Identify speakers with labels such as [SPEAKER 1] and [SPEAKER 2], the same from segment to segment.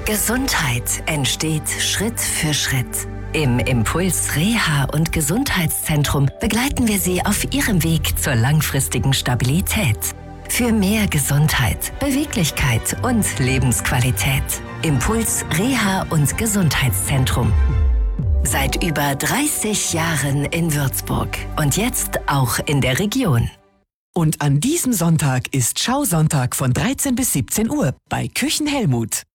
[SPEAKER 1] Gesundheit entsteht Schritt für Schritt. Im Impuls Reha- und Gesundheitszentrum begleiten wir Sie auf Ihrem Weg zur langfristigen Stabilität. Für mehr Gesundheit, Beweglichkeit und Lebensqualität. Impuls Reha- und Gesundheitszentrum. Seit über 30 Jahren in Würzburg und jetzt auch in der Region.
[SPEAKER 2] Und an diesem Sonntag ist Schausonntag von 13 bis 17 Uhr bei Küchen Helmut.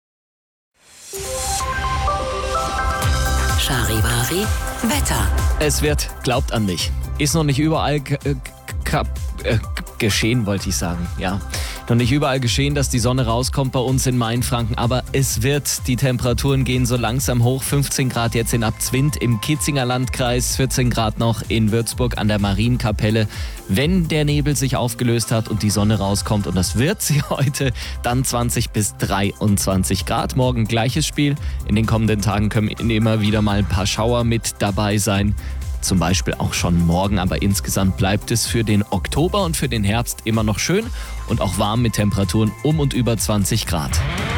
[SPEAKER 1] Charivari, Wetter.
[SPEAKER 3] Es wird, glaubt an mich, ist noch nicht überall geschehen, wollte ich sagen, ja. Noch nicht überall geschehen, dass die Sonne rauskommt bei uns in Mainfranken, aber es wird. Die Temperaturen gehen so langsam hoch. 15 Grad jetzt in Abzwind im Kitzinger Landkreis, 14 Grad noch in Würzburg an der Marienkapelle. Wenn der Nebel sich aufgelöst hat und die Sonne rauskommt, und das wird sie heute, dann 20 bis 23 Grad. Morgen gleiches Spiel. In den kommenden Tagen können immer wieder mal ein paar Schauer mit dabei sein. Zum Beispiel auch schon morgen, aber insgesamt bleibt es für den Oktober und für den Herbst immer noch schön und auch warm mit Temperaturen um und über 20 Grad.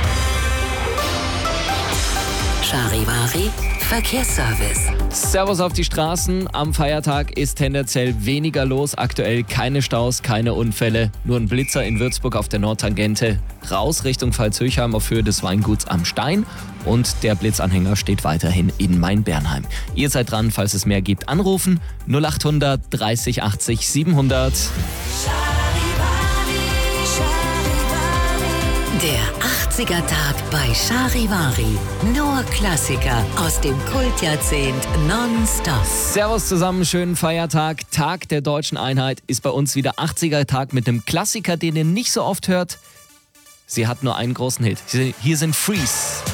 [SPEAKER 1] Charivari, Verkehrsservice.
[SPEAKER 3] Servus auf die Straßen. Am Feiertag ist tendenziell weniger los. Aktuell keine Staus, keine Unfälle. Nur ein Blitzer in Würzburg auf der Nordtangente raus Richtung Pfalz-Höchheim auf Höhe des Weinguts am Stein. Und der Blitzanhänger steht weiterhin in Main-Bernheim. Ihr seid dran, falls es mehr gibt, anrufen. 0800 30 80 700.
[SPEAKER 1] Der 80er-Tag bei Charivari. Nur Klassiker aus dem Kultjahrzehnt nonstop.
[SPEAKER 3] Servus zusammen, schönen Feiertag. Tag der Deutschen Einheit ist bei uns wieder 80er-Tag mit einem Klassiker, den ihr nicht so oft hört. Sie hat nur einen großen Hit. Hier sind Freeze.